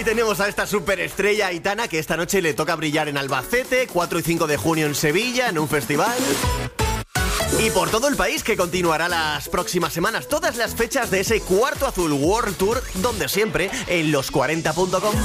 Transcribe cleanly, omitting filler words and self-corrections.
Ahí tenemos a esta superestrella Aitana, que esta noche le toca brillar en Albacete, 4 y 5 de junio en Sevilla, en un festival. Y por todo el país, que continuará las próximas semanas, todas las fechas de ese Cuarto Azul World Tour, donde siempre, en los40.com.